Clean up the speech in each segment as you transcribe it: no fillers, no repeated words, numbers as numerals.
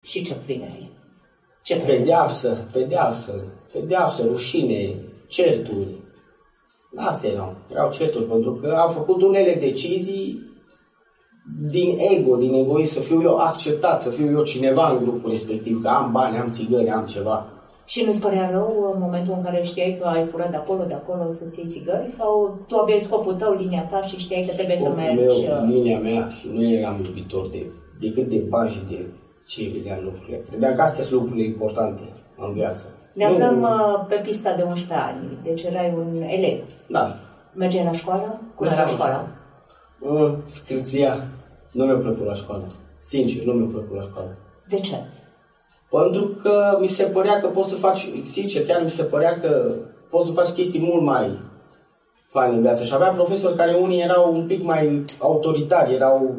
Și ce prineri? Ce pedeapsă, rușine, certuri. Astea erau certuri, pentru că am făcut unele decizii din ego, din egoism, să fiu eu acceptat, să fiu eu cineva în grupul respectiv, că am bani, am țigări, am ceva. Și nu-ți părea rău în momentul în care știai că ai furat de acolo să-ți iei țigări? Sau tu aveai scopul tău, linia ta și știai că trebuie să mergi? Meu, linia mea, și nu eram iubitor decât de bani și de ce vedeam lucrurile. Credeam că astea sunt lucrurile importante în viață. Ne aflăm pe pista de 11 ani, deci erai un elev. Da. Mergeai la școală? Cum era școala? Scârția. Nu mi-a plăcut la școală. Sincer, nu mi-a plăcut la școală. De ce? Pentru că mi se părea că poți să faci, sincer, chiar mi se părea că poți să faci chestii mult mai faine în viață. Și aveam profesori care unii erau un pic mai autoritari,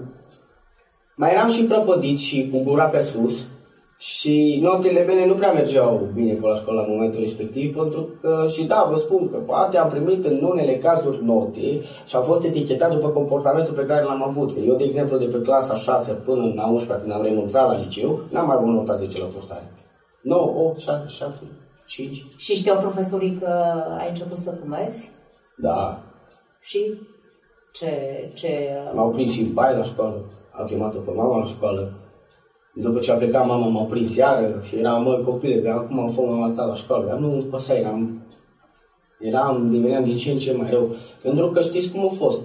mai eram și prăpădiți și cu gura pe sus. Și notele mele nu prea mergeau bine pe la școală la momentul respectiv, pentru că, și da, vă spun că poate am primit în unele cazuri note și am fost etichetat după comportamentul pe care l-am avut. Eu, de exemplu, de pe clasa 6 până în a 11, când am renunțat la liceu, n-am mai avut nota 10 la portare. 9, 8, 6, 7, 5. Și știau profesorii că ai început să fumezi? Da. Și ce... M-au prins și în bai la școală. Am chemat-o pe mama la școală. După ce a plecat mama, m-a prins iară și eram, măi, copile, că acum am fost mama ta la școală. Dar nu păsa, deveneam din ce în ce mai rău. Pentru că știți cum a fost.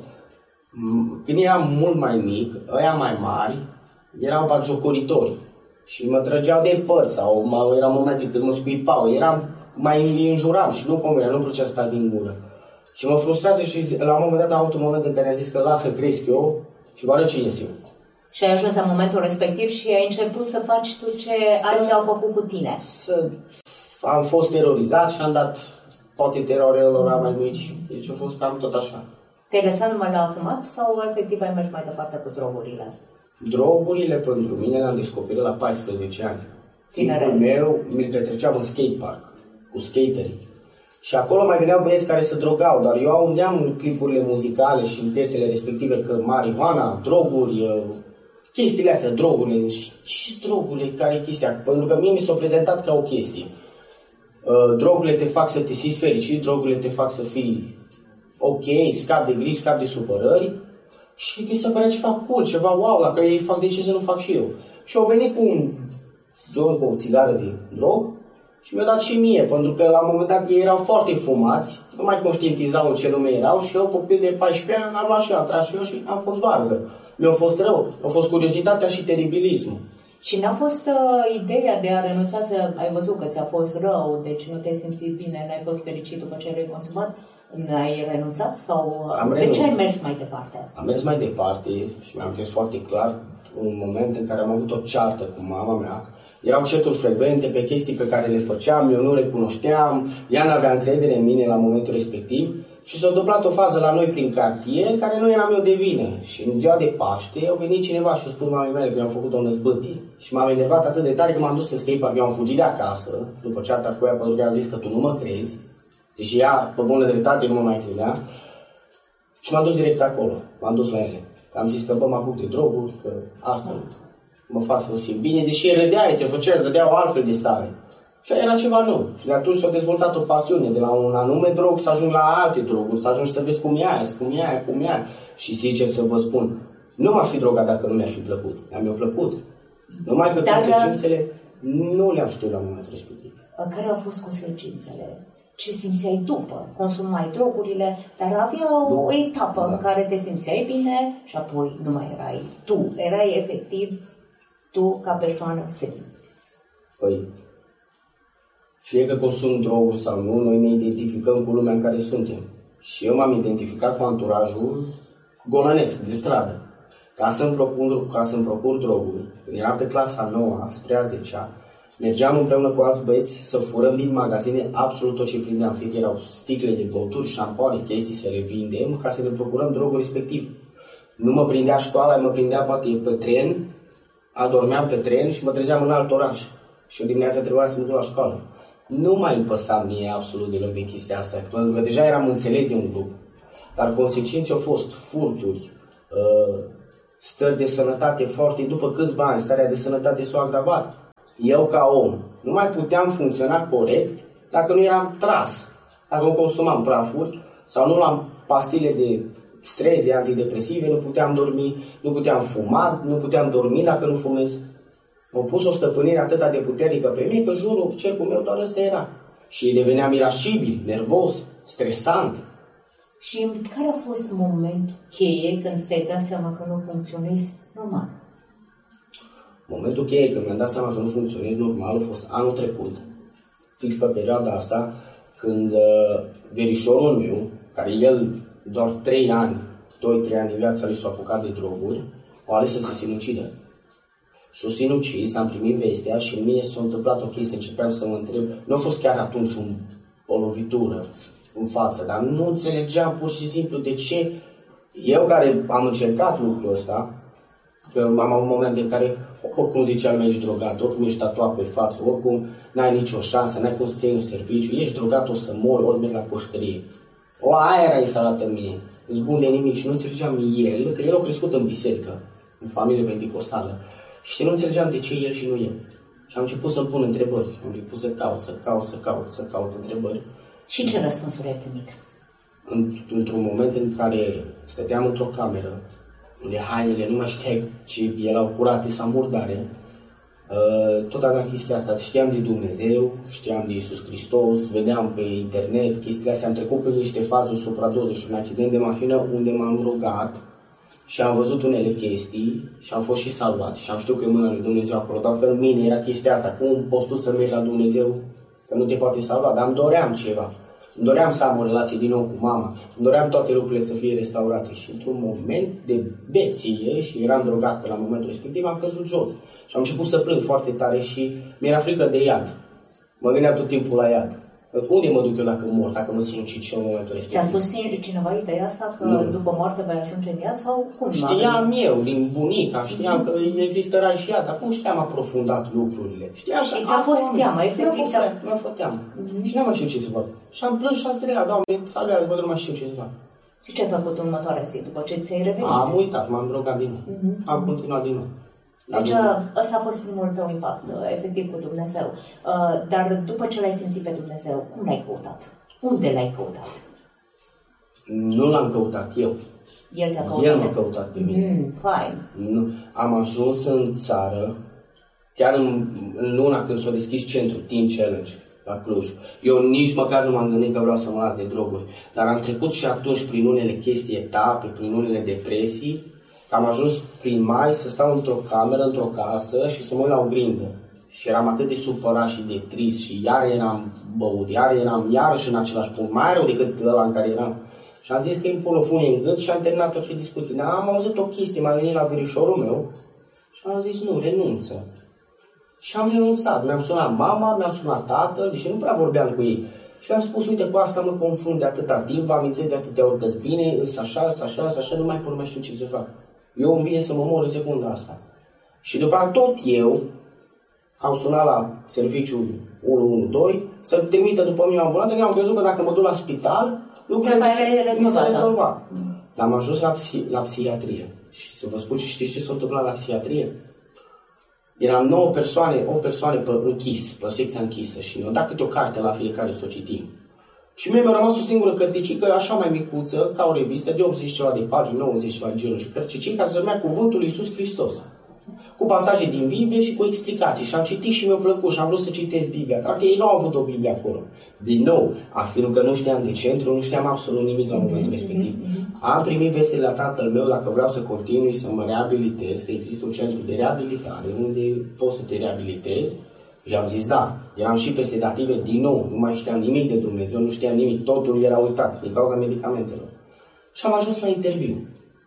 Când eram mult mai mic, ăia mai mari erau batjocoritori și mă trăgeau de păr sau erau momente când mă scuipau. Mai înjuram și nu convenea, nu plăcea să sta din gură. Și mă frustrează și la un moment dat am avut un moment în care am zis că lasă cresc eu și vă arăt cine sunt eu. Și ai ajuns la momentul respectiv și ai început să faci tu ce alții au făcut cu tine. Am fost terorizat și am dat poate terorelor mai mici. Deci a fost cam tot așa. Te-ai lăsat numai la fumat sau efectiv ai mers mai departe cu drogurile? Drogurile pentru mine le-am descoperit la 14 ani. Timpul meu mi-l petreceam în skatepark cu skaterii. Și acolo mai veneau băieți care se drogau, dar eu auzeam în clipurile muzicale și în piesele respective că marihuana, droguri, chestiile astea, drogurile, și drogurile, care e chestia? Pentru că mie mi s-a prezentat ca o chestie. Drogurile te fac să te simți fericit, drogurile te fac să fii ok, scap de griji, scap de supărări și mi se părea ceva cool, ceva wow, dacă ei fac, de ce să nu fac și eu? Și au venit cu un joint, cu o țigară de drog și mi-a dat și mie, pentru că la un moment dat ei erau foarte fumați, nu mai conștientizau în ce lume erau și eu, copil de 14 ani, am luat și am tras și eu și am fost varză. Mi-a fost rău, a fost curiozitatea și teribilismul. Și n-a fost ideea de a renunța să... Ai văzut că ți-a fost rău, deci nu te-ai simțit bine, n-ai fost fericit după ce ai consumat? N-ai renunțat? Sau de ce ai mers mai departe? Am mers mai departe și mi-am întins foarte clar un moment în care am avut o ceartă cu mama mea. Erau certuri frecvente pe chestii pe care le făceam, eu nu recunoșteam, ea n-avea încredere în mine la momentul respectiv și s-a întâmplat o fază la noi prin cartier care nu eram eu de vină. Și în ziua de Paște a venit cineva și a spus mamei mele că eu am făcut o năzbâtie. Și m-am enervat atât de tare că m-am dus în skatepark, eu am fugit de acasă, după cearta cu ea, pentru că am zis că tu nu mă crezi. Deci ea, pe bună dreptate, nu mă mai credea. Și m-am dus direct acolo, m-am dus la ele. Am zis că bă, mă apuc de droguri, că asta mă fac să mă simt bine, deși el râdea, te făcea să dădea o altfel de stare. Și era ceva nou. Și de atunci s-a dezvoltat o pasiune, de la un anume drog să ajung la alte droguri, să ajungi să vezi cum e aia. Și sincer să vă spun, nu m-aș fi drogat dacă nu mi-ar fi plăcut. Mi-a plăcut. Numai că consecințele nu le-am știut la momentul respectiv. Care au fost consecințele? Ce simțeai după? Consumai drogurile, dar avea o etapă în care te simțeai bine și apoi nu mai erai tu. Erai efectiv tu ca persoană senin. Păi, fie că consum droguri sau nu, noi ne identificăm cu lumea în care suntem. Și eu m-am identificat cu anturajul golănesc, de stradă. Ca să-mi procur droguri, când eram pe clasa 9 spre a 10-a, mergeam împreună cu alți băieți să furăm din magazine absolut tot ce prindeam. Fie că erau sticle de băuturi, șampoane, chestii să le vindem ca să ne procurăm drogul respectiv. Nu mă prindea școala, mă prindea poate pe tren, adormeam pe tren și mă trezeam în alt oraș. Și o dimineață trebuia să mă duc la școală. Nu mai îmi păsa mie absolut deloc de chestia asta, pentru că deja eram înțeles de un grup. Dar consecințele au fost furturi, stări de sănătate foarte... După câțiva ani, starea de sănătate s-a agravat. eu ca om nu mai puteam funcționa corect dacă nu eram tras, dacă nu consumam prafuri sau nu luam pastile de stres, de antidepresive, nu puteam dormi, nu puteam fuma, nu puteam dormi dacă nu fumez. Au pus o stăpânire atât de puternică pe mine că jurul, cercul meu doar ăsta era. Și deveneam irascibil, nervos, stresant. Și care a fost momentul cheie când ți-ai dat seama că nu funcționezi normal? Momentul cheie când mi-am dat seama că nu funcționez normal a fost anul trecut, fix pe perioada asta, când verișorul meu, care el doar 3 ani, 2-3 ani în viața lui s-a apucat de droguri, a ales să se sinucidă. S-a sinucis, am primit vestea și în mine s-a întâmplat o chestie, începeam să mă întreb, nu a fost chiar atunci o lovitură în față, dar nu înțelegeam pur și simplu de ce eu care am încercat lucrul ăsta, că am avut momente în care oricum ziceam, ești drogat, oricum ești tatuat pe față, oricum n-ai nicio șansă, n-ai cum să ții un serviciu, ești drogat, o să mori, ori mergi la pușcărie. Aia era instalată în mine, îți bun de nimic și nu înțelegeam el, că el a crescut în biserică, în familie penticostală. Și nu înțelegeam de ce el și nu el. Și am început să-mi pun întrebări. Am început să caut întrebări. Și ce răspunsuri ai primit? Într-un moment în care stăteam într-o cameră, unde hainele nu mai știai ce erau curate sau murdare, tot aveam chestia asta. Știam de Dumnezeu, știam de Iisus Hristos, vedeam pe internet chestiile astea. Am trecut prin niște fazuri supradoze și un accident de mașină unde m-am rugat și am văzut unele chestii și am fost și salvat și am știut că e mâna lui Dumnezeu acolo, dar că în mine era chestia asta, cum poți tu să mergi la Dumnezeu, că nu te poate salva, dar îmi doream ceva, îmi doream să am o relație din nou cu mama, îmi doream toate lucrurile să fie restaurate și într-un moment de beție și eram drogat la momentul respectiv, am căzut jos și am început să plâng foarte tare și mi-era frică de iad, mă gândeam tot timpul la iad. Unde mă duc eu dacă mor, dacă mă sinucid și în momentul respectiv? Ți-a spus cineva ideea asta, că după moarte vei ajunge în iad sau cum? Știam eu, din bunica, știam că există rai și iad, acum știam aprofundat lucrurile. Știam și ți-a fost teamă, efectiv? Mi-a fost teamă. Și n-am mai știut ce să fac. Și am plâns și am strigat, Doamne, salvează, bă, nu mai știu ce să fac. Și ce ai făcut în următoarea zi, după ce ți-ai revenit? Am uitat, m-am drogat din nou. Am continuat din nou. Deci ăsta a fost primul tău impact, efectiv, cu Dumnezeu. Dar după ce l-ai simțit pe Dumnezeu, cum l-ai căutat? Unde l-ai căutat? Nu l-am căutat eu. El te-a căutat? El m-a căutat pe mine. Fain. Nu. Am ajuns în țară, chiar în luna când s-a deschis centrul Teen Challenge la Cluj. Eu nici măcar nu m-am gândit că vreau să mă las de droguri. Dar am trecut și atunci prin unele chestii, etape, prin unele depresii. Am ajuns prin mai să stau într-o cameră, într-o casă și să mă uit la oglindă. Și eram atât de supărat și de trist și iar eram băut, iar eram iarăși în același punct, mai rău decât ăla în care eram. Și am zis că îmi pun o funie în gât și am terminat orice discuție. Dar am auzit o chestie, m-a venit la verișorul meu și am zis nu, renunță. Și am renunțat. Mi-am sunat mama, mi-am sunat tatăl, deși nu prea vorbeam cu ei. Și am spus, uite, cu asta mă confrunt de atâta timp, v-am amintit de atâtea ori că-s bine, îs așa, nu mai pot, nu mai știu ce să fac. Eu îmi vine să mă mor în secunda asta. Și după aceea tot eu am sunat la serviciul 112 să trimită după mine o ambulanță, că am crezut că dacă mă duc la spital, lucrurile mi s-au rezolvat. Dar am ajuns la psihiatrie. Și să vă spun, știți ce s-a întâmplat la psihiatrie? Eram 9 persoane, 8 persoane pe secția închisă și mi-au dat câte o carte la fiecare să o citim. Și mie mi-a rămas o singură cărticică, așa mai micuță, ca o revistă, de 80 ceva de pagini, 90 ceva de genul și cărticică, ca să numea Cuvântul lui Iisus Hristos. Cu pasaje din Biblie și cu explicații. Și am citit și mi-a plăcut și am vrut să citesc Biblia. Dar ei nu au avut o Biblie acolo. Din nou, afirm că nu știam de centru, nu știam absolut nimic la momentul respectiv. Am primit veste la tatăl meu dacă vreau să continui să mă reabilitez, că există un centru de reabilitare unde poți să te reabilitezi. Și am zis da. Eram și pe sedative din nou, nu mai știam nimic de Dumnezeu, nu știam nimic, totul era uitat din cauza medicamentelor. Și am ajuns la interviu.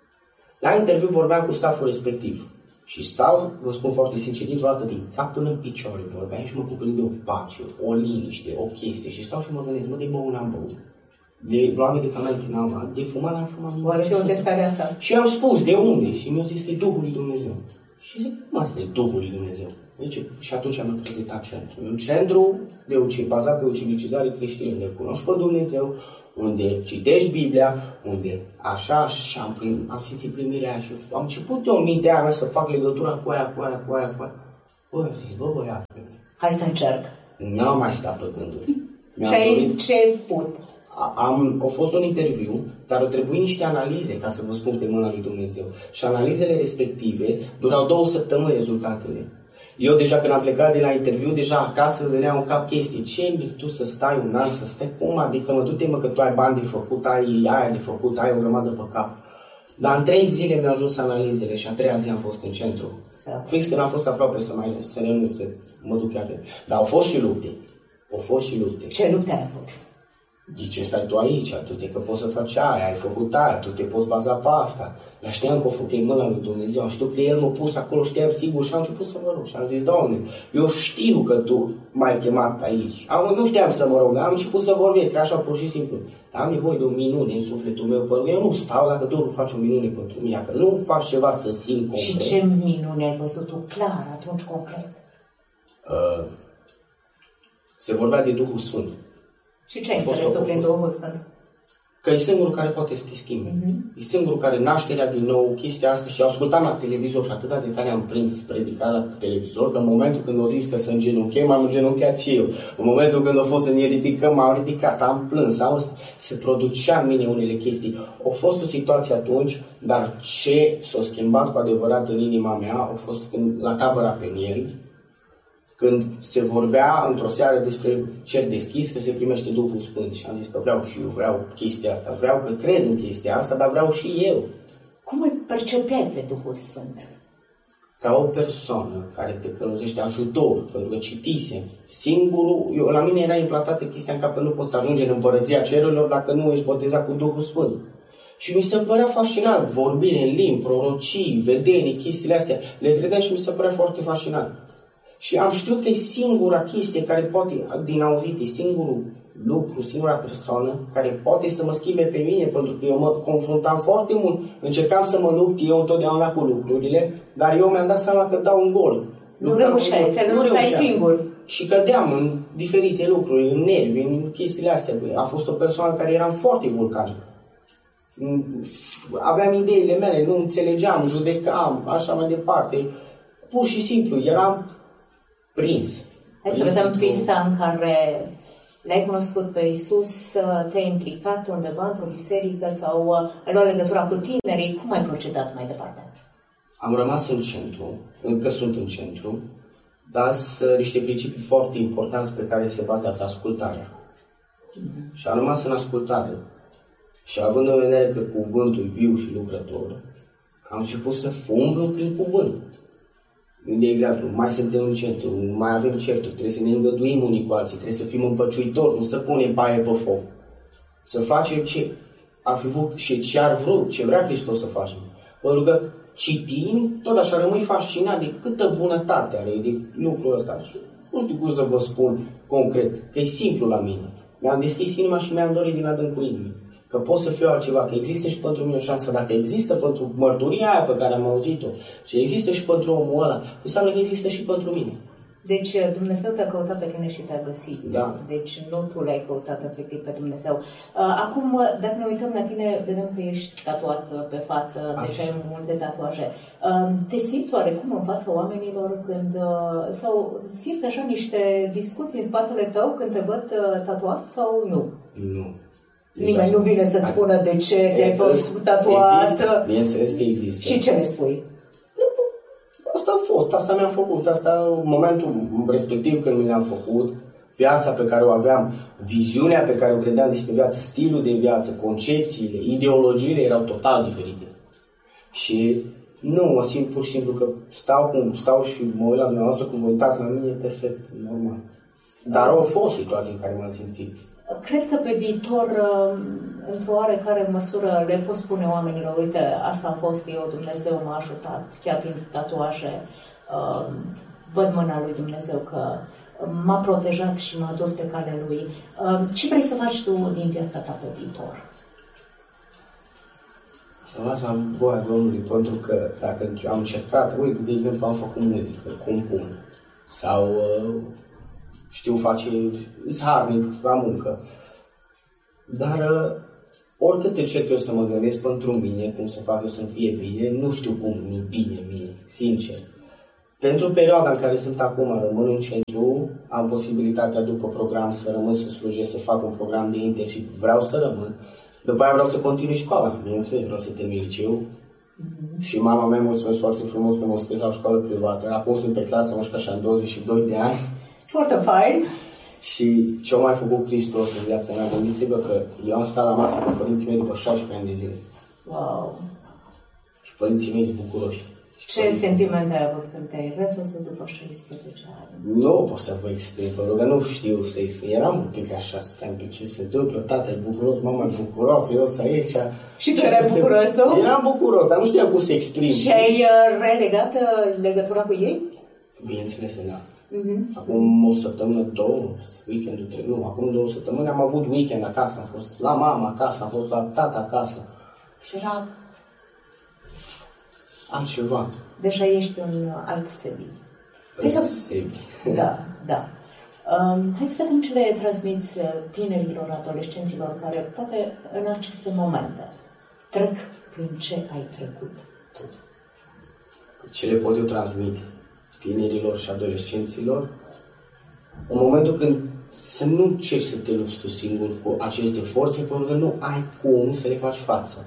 La interviu vorbeam cu stafful respectiv. Și stau, vă spun foarte sincer, dintr-o dată din cap până în picioare vorbeam și mă cuprinde o pace, o liniște, o chestie. Și stau și mă gândesc, de băut n-am băut. De luat medicamente n-am luat, de fumat n-am fumat. Oare și unde stare asta? Și am spus, de unde? Și mi-a zis că e Duhul lui Dumnezeu. Și zic, e Duhul lui Dumnezeu. Deci, și atunci am prezentat centru. Un centru bazat pe ucinicizare creștină, unde cunoști pe Dumnezeu, unde citești Biblia, unde așa și am simțit primirea aia și am început eu în mintea mea să fac legătura cu aia. Bă, zis, bă, băiatul. Hai să încerc. N-am mai stat pe gânduri. Și ai început. A fost un interviu, dar au trebuit niște analize, ca să vă spun că e mâna lui Dumnezeu. Și analizele respective durau 2 săptămâni rezultatele. Eu deja când am plecat de la interviu, deja acasă îmi veneau în cap chestii. Ce mi tu să stai un an, să stai? Cum? Adică mă du-te mă că tu ai bani de făcut, ai aia de făcut, ai o grămadă pe cap. Dar în 3 zile mi-au ajuns analizele și a 3-a zi am fost în centru. Fix când am fost aproape să renunț, să mă duc chiar. Dar au fost și lupte. Ce lupte ai avut? De ce stai tu aici? Tu te că poți să faci aia, ai făcut aia, tu te poți baza pe asta. Dar știam că o făcut mâna lui Dumnezeu, am știut că El m-a pus acolo, știam sigur și am început să mă rog. Și am zis, Doamne, eu știu că Tu m-ai chemat aici. Nu știam să mă rog, dar am început să vorbesc, așa pur și simplu. Dar am nevoie de o minune în sufletul meu, pentru că eu nu stau dacă tu nu faci o minune pentru mine, că nu faci ceva să simt concret. Și ce minune ai văzut tu clar atunci concret? Se vorbea de Duhul Sfânt. Și ce ai înțeles tu prin Duhul Sfânt? Că e singurul care poate să te schimbe. E singurul care nașterea din nou, chestia asta. Și ascultam la televizor și atât de tare am prins predica la televizor, că în momentul când au zis că să îngenunchem, m-am îngenunchiat și eu. În momentul când au fost să ne ridicăm, m-am ridicat, am plâns, se producea în mine unele chestii. A fost o situație atunci, dar ce s-a schimbat cu adevărat în inima mea a fost când, la tabăra Peniel, când se vorbea într-o seară despre cer deschis, că se primește Duhul Sfânt. Și am zis că vreau și eu, vreau chestia asta, vreau că cred în chestia asta, dar vreau și eu. Cum îl percepeai pe Duhul Sfânt? Ca o persoană care te călăuzește ajutor, pentru că citisem. Singurul, la mine era implantată chestia în cap că nu poți să ajungi în împărăția cerurilor dacă nu ești botezat cu Duhul Sfânt. Și mi se părea fascinant, vorbire în limbi, prorocii, vedenii, chestiile astea, le credeam și mi se părea foarte fascinant. Și am știut că e singura chestie care poate, din auzit, e singurul lucru, singura persoană care poate să mă schimbe pe mine, pentru că eu mă confruntam foarte mult, încercam să mă lupt eu întotdeauna cu lucrurile, dar eu mi-am dat seama că dau un gol. Nu reușeai, te luptai singur. Și cădeam în diferite lucruri, în nervi, în chestiile astea. A fost o persoană care eram foarte vulcanic. Aveam ideile mele, nu înțelegeam, judecam, așa mai departe. Pur și simplu, eram prins. Hai să vedem pista în care l-ai cunoscut pe Iisus, te-ai implicat undeva într-o biserică sau ai luat legătura cu tinerii. Cum ai procedat mai departe? Am rămas în centru, încă sunt în centru, dar sunt niște principii foarte importanți pe care se bazează ascultarea. Și am rămas în ascultare. Și având în vedere că cuvântul e viu și lucrător, am început să umblu prin cuvânt. De exemplu, mai suntem în centru, mai avem certuri, trebuie să ne îngăduim unii cu alții, trebuie să fim împăciuitori, nu să punem paie pe foc. Să facem ce ar fi vrut și ce ar vrut, ce vrea Hristos să facem. Pentru că citim, tot așa rămâi fascinat de câtă bunătate are de lucrul ăsta. Și nu știu cum să vă spun concret, că e simplu la mine. Mi-am deschis inima și mi-am dorit din adâncul inimii că pot să fiu altceva, că există și pentru mine o șansă. Dacă există pentru mărturia aia pe care am auzit-o și există și pentru omul ăla, înseamnă că există și pentru mine. Deci Dumnezeu te-a căutat pe tine și te-a găsit. Da. Deci nu tu l-ai căutat efectiv pe Dumnezeu. Acum, dacă ne uităm la tine, vedem că ești tatuat pe față, deci ai multe tatuaje. Te simți oarecum în fața oamenilor când, sau simți așa niște discuții în spatele tău când te văd tatuat sau nu? Nu. Nimeni nu vine să-ți spună de ce te-ai făcut tatuat. Există, bineînțeles că există. Și ce le spui? Asta a fost, asta mi-am făcut, asta în momentul respectiv când mi le-am făcut, viața pe care o aveam, viziunea pe care o credeam despre viață, stilul de viață, concepțiile, ideologiile erau total diferite. Și nu, mă simt pur și simplu că stau și mă uit la dumneavoastră cum vă uitați la mine, e perfect, normal. Dar au fost situații în care m-am simțit. Cred că pe viitor, într-o oarecare măsură, le pot spune oamenilor, uite, asta a fost eu, Dumnezeu m-a ajutat, chiar prin tatuaje, văd mâna lui Dumnezeu că m-a protejat și m-a dus pe calea lui. Ce vrei să faci tu din viața ta pe viitor? Să las la voia Domnului, pentru că dacă am încercat, uite, de exemplu, am făcut muzică, compun, sau știu face harnic la muncă. Dar oricât încerc eu să mă gândesc pentru mine, cum să fac eu să-mi fie bine, nu știu cum mi-e bine mie, sincer. Pentru perioada în care sunt acum, rămân în centru, am posibilitatea după program să rămân să slujesc, să fac un program de inter și vreau să rămân. După aia vreau să continui școala, bineînțeles, vreau să termin liceu. Și mama mea, mulțumesc foarte frumos că m-a scris la o școală privată. Acum sunt pe clasă 11, așa, în 22 de ani. Foarte fain. Și ce-a mai făcut Hristos în viața mea, gândiți-vă că eu am stat la masă cu părinții mei după 16 ani de zile. Wow! Și părinții mei sunt bucuroși. Ce sentiment ai avut când te-ai revăzut după 16 ani? Nu pot să vă explic, vă rog, nu știu să explic. Eram un pic așa, stai pe ce se întâmplă, tata e bucuros, mama e bucuroasă, eu sunt aici. Și tu erai bucuros, nu? Eram bucuros, dar nu știam cum să exprim. Și ai relegat legătura cu ei? Bineînțeles, da. Acum o săptămână, două, weekendul trecut, nu, acum 2 săptămâni am avut weekend acasă, am fost la mama acasă, am fost la tata acasă. Și era altceva. Deja ești un alt Sebi. Sebi. Da, da. Hai să vedem ce le transmiți tinerilor, adolescenților care poate în aceste momente trec prin ce ai trecut tu. Ce le pot eu transmite tinerilor și adolescenților? În momentul când să nu încerci să te lupți tu singur cu aceste forțe, pentru că nu ai cum să le faci față.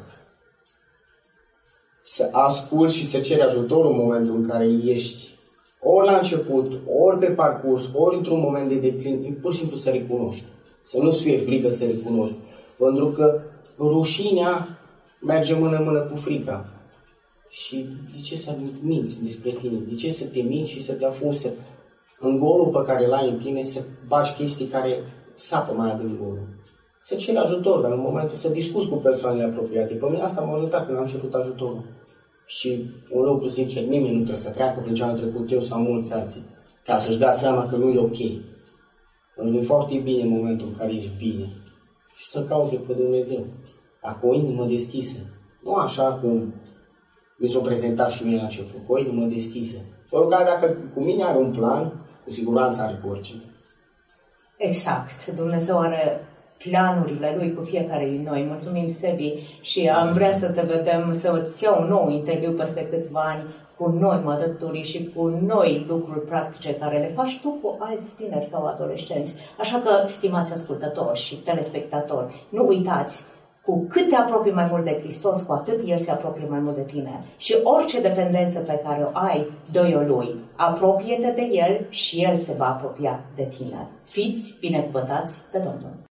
Să asculți și să ceri ajutorul în momentul în care ești ori la început, ori pe parcurs, ori într-un moment de declin, e pur și simplu să recunoști. Să nu-ți fie frică să recunoști. Pentru că rușinea merge mână-mână cu frica. Și de ce să minți despre tine? De ce să te minți și să te afunzi în golul pe care l-ai în tine, să bagi chestii care sapă mai adânc golul? Să ceri ajutor, dar în momentul să discuți cu persoanele apropiate. Pe mine asta m-a ajutat când am cerut ajutorul. Și un lucru sincer, nimeni nu trebuie să treacă prin ce am trecut eu sau mulți alții, ca să-și dea seama că nu e ok. Pentru că e foarte bine în momentul în care ești bine. Și să caute pe Dumnezeu. Dacă o inimă deschisă. Nu așa cum mi s-o prezentat și mie la început, cu o inimă deschisă. Pentru că dacă cu mine are un plan, cu siguranță are cu oricine. Exact. Dumnezeu are planurile Lui cu fiecare din noi. Mulțumim, Sebi, și am vrea să te vedem, să îți iau un nou interviu peste câțiva ani cu noi mădături și cu noi lucruri practice care le faci tu cu alți tineri sau adolescenți. Așa că, stimați ascultători și telespectatori, nu uitați, cu cât te apropii mai mult de Hristos, cu atât El se apropie mai mult de tine. Și orice dependență pe care o ai, dă-i-o Lui. Apropie-te de El și El se va apropia de tine. Fiți binecuvântați de Domnul!